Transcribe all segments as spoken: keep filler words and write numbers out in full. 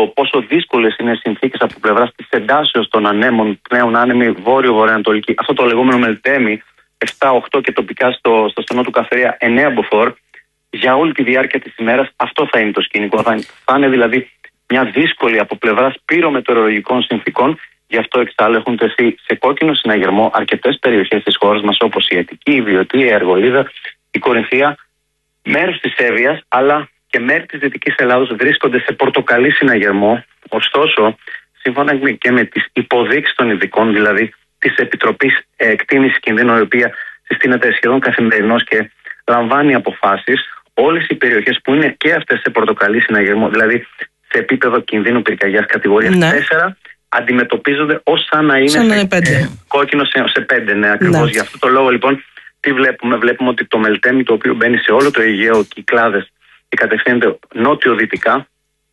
πόσο δύσκολες είναι οι συνθήκες από πλευράς της εντάσεως των ανέμων, πλέον άνεμοι βόρειο-βορειοανατολική, αυτό το λεγόμενο μελτέμι, επτά οκτώ και τοπικά στο, στο στενό του Καφερία εννέα μποφόρ, για όλη τη διάρκεια της ημέρας αυτό θα είναι το σκηνικό. Θα, θα είναι δηλαδή μια δύσκολη από πλευράς πυρομετεωρολογικών συνθήκων. Γι' αυτό εξάλλου έχουν τεθεί σε κόκκινο συναγερμό αρκετές περιοχές της χώρας μας, όπως η Αττική, η Βιωτή, η Αργολίδα, η Κορινθία, μέρος της Εύβοιας, αλλά και μέρη της Δυτικής Ελλάδος βρίσκονται σε πορτοκαλί συναγερμό. Ωστόσο, σύμφωνα και με τις υποδείξεις των ειδικών, δηλαδή της Επιτροπής Εκτίμησης Κινδύνου, η οποία συστήνεται σχεδόν καθημερινώς και λαμβάνει αποφάσεις, όλες οι περιοχές που είναι και αυτές σε πορτοκαλί συναγερμό, δηλαδή σε επίπεδο κινδύνου πυρκαγιάς κατηγορίας ναι. τέσσερα, αντιμετωπίζονται ως σαν να είναι σαν σε, ε, κόκκινο σε, σε πέντε. Ναι, ακριβώς. Ναι. Γι' αυτό το λόγο λοιπόν, τι βλέπουμε, βλέπουμε ότι το μελτέμι, το οποίο μπαίνει σε όλο το Αιγαίο, Κυκλάδες και κατευθύνεται νότιο-δυτικά,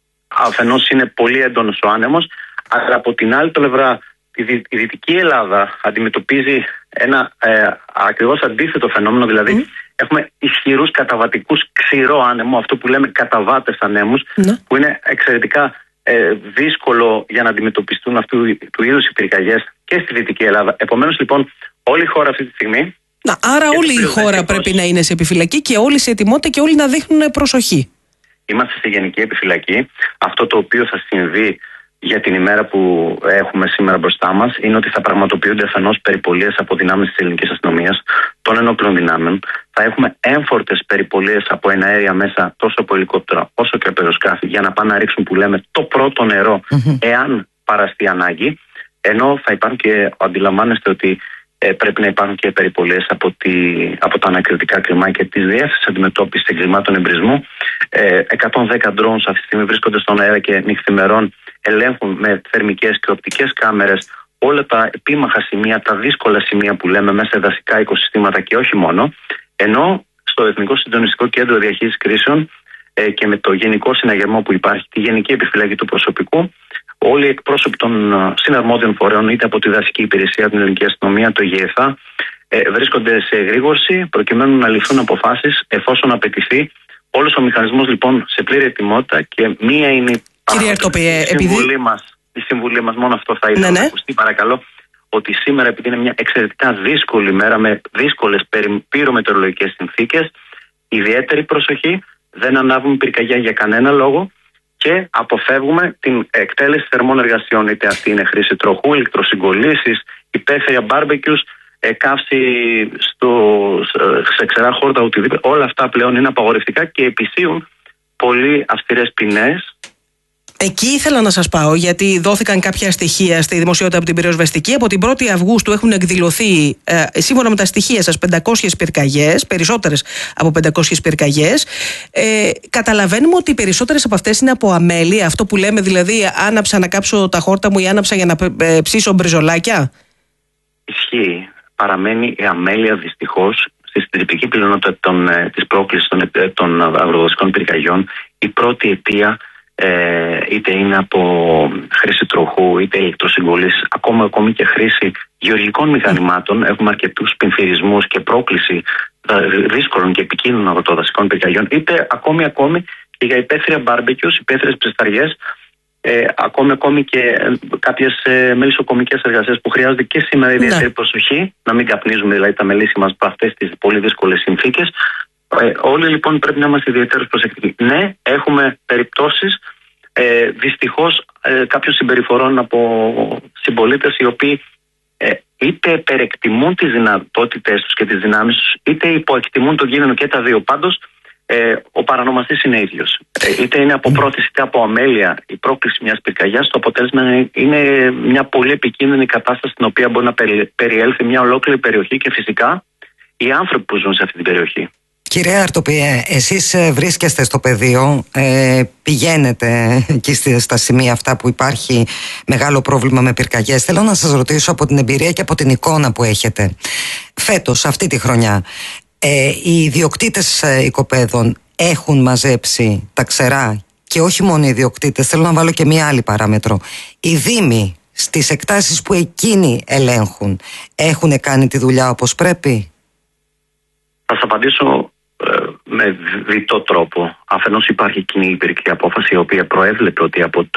αφενός είναι πολύ έντονος ο άνεμος, αλλά από την άλλη πλευρά η, δι, η Δυτική Ελλάδα αντιμετωπίζει ένα ε, ακριβώς αντίθετο φαινόμενο, δηλαδή mm. έχουμε ισχυρούς καταβατικούς ξηρό άνεμο, αυτό που λέμε καταβάτες ανέμους, mm. που είναι εξαιρετικά ε, δύσκολο για να αντιμετωπιστούν αυτού του είδους οι πυρκαγιές και στη Δυτική Ελλάδα. Επομένως λοιπόν όλη η χώρα αυτή τη στιγμή... Να, άρα όλη η χώρα πρέπει να είναι σε επιφυλακή και όλοι σε ετοιμότητα και όλοι να δείχνουν προσοχή. Είμαστε σε γενική επιφυλακή. Αυτό το οποίο θα συμβεί για την ημέρα που έχουμε σήμερα μπροστά μας είναι ότι θα πραγματοποιούνται αφενός περιπολίες από δυνάμεις της ελληνικής αστυνομίας, των ενόπλων δυνάμεων. Θα έχουμε έμφορτες περιπολίες από εναέρια μέσα, τόσο από ελικόπτερα όσο και από αεροσκάφη, για να πάνε να ρίξουν, που λέμε, το πρώτο νερό, mm-hmm. εάν παραστεί ανάγκη. Ενώ θα υπάρχουν και, αντιλαμβάνεστε ότι ε, πρέπει να υπάρχουν και περιπολίες από, τη, από τα ανακριτικά κλιμάκια της Διεύθυνσης Αντιμετώπισης Εγκλημάτων Εμπρισμού. Ε, εκατόν δέκα drones αυτή τη στιγμή βρίσκονται στον αέρα και νυχθημερών ελέγχουν με θερμικές και οπτικές κάμερες όλα τα επίμαχα σημεία, τα δύσκολα σημεία που λέμε μέσα σε δασικά οικοσυστήματα και όχι μόνο. Ενώ στο Εθνικό Συντονιστικό Κέντρο Διαχείρισης Κρίσεων ε, και με το γενικό συναγερμό που υπάρχει, τη γενική επιφυλακή του προσωπικού, όλοι οι εκπρόσωποι των συναρμόδιων φορέων, είτε από τη δασική υπηρεσία, την ελληνική αστυνομία, το ΓΕΘΑ, ε, βρίσκονται σε εγρήγορση προκειμένου να ληφθούν αποφάσεις εφόσον απαιτηθεί. Όλος ο μηχανισμός λοιπόν σε πλήρη ετοιμότητα και μία είναι η, Κύριε Αρτοπιέ, η, συμβουλή επειδή... μας, η συμβουλή μας, μόνο αυτό θα ήθελα ναι, ναι. να ακουστεί, παρακαλώ, ότι σήμερα, επειδή είναι μια εξαιρετικά δύσκολη μέρα με δύσκολες πυρομετεωρολογικές συνθήκες, ιδιαίτερη προσοχή, δεν ανάβουμε πυρκαγιά για κανένα λόγο και αποφεύγουμε την εκτέλεση θερμών εργασιών, είτε αυτή είναι χρήση τροχού, ηλεκτροσυγκολήσεις, υπαίθρια μπάρμπεκιους, καύση στο, σε ξερά χόρτα, οτιδήποτε. Όλα αυτά πλέον είναι απαγορευτικά και επισύουν πολύ αυστηρές ποινές. Εκεί ήθελα να σας πάω, γιατί δόθηκαν κάποια στοιχεία στη δημοσιότητα από την πυροσβεστική. Από την πρώτη Αυγούστου έχουν εκδηλωθεί, ε, σύμφωνα με τα στοιχεία σας, πεντακόσιες πυρκαγιές, περισσότερες από πεντακόσιες πυρκαγιές. Ε, καταλαβαίνουμε ότι οι περισσότερες από αυτές είναι από αμέλεια, αυτό που λέμε δηλαδή άναψα να κάψω τα χόρτα μου ή άναψα για να ε, ψήσω μπριζολάκια. Ισχύει. Παραμένει η αμέλεια δυστυχώς στη συντριπτική πλειονότητα των, ε, της πρόκλησης των, ε, των αγροδοτικών πυρκαγιών. Η πρώτη αιτία Ε, είτε είναι από χρήση τροχού, είτε ηλεκτροσυγκολήσεις, ακόμα ακόμη και χρήση γεωργικών μηχανημάτων. Έχουμε αρκετούς πενθυρισμούς και πρόκληση δύσκολων και επικίνδυνων αγροτοδασικών πυρκαγιών, είτε ακόμη ακόμη και για υπαίθρια μπάρμπεκιους, υπαίθριες ψεσταριές, ε, ακόμη ακόμη και κάποιες ε, μελισσοκομικές εργασίες που χρειάζονται και σήμερα ιδιαίτερη ναι. προσοχή, να μην καπνίζουμε δηλαδή τα μελίσια μας από αυτές τις πολύ δύσκολες συνθήκες. Ε, όλοι λοιπόν πρέπει να είμαστε ιδιαίτερως προσεκτικοί. Ναι, έχουμε περιπτώσεις ε, δυστυχώς ε, κάποιων συμπεριφορών από συμπολίτες οι οποίοι ε, είτε περεκτιμούν τις δυνατότητες τους και τις δυνάμεις τους, είτε υποεκτιμούν τον κίνδυνο, και τα δύο. Πάντως ε, ο παρανομαστής είναι ίδιος. Ε, είτε είναι από πρόθεση είτε από αμέλεια η πρόκληση μιας πυρκαγιάς, το αποτέλεσμα είναι μια πολύ επικίνδυνη κατάσταση στην οποία μπορεί να περιέλθει μια ολόκληρη περιοχή και φυσικά οι άνθρωποι που ζουν σε αυτή την περιοχή. Κύριε Αρτοπιέ, εσείς βρίσκεστε στο πεδίο, ε, πηγαίνετε εκεί στα σημεία αυτά που υπάρχει μεγάλο πρόβλημα με πυρκαγιές. Θέλω να σας ρωτήσω από την εμπειρία και από την εικόνα που έχετε. Φέτος, αυτή τη χρονιά, ε, οι ιδιοκτήτες οικοπαίδων έχουν μαζέψει τα ξερά, και όχι μόνο οι ιδιοκτήτες, θέλω να βάλω και μία άλλη παράμετρο. Οι δήμοι στις εκτάσεις που εκείνοι ελέγχουν έχουν κάνει τη δουλειά όπως πρέπει? Θα σας απαντήσω με διτό τρόπο. Αφενός υπάρχει κοινή υπηρετική απόφαση, η οποία προέβλεπε ότι από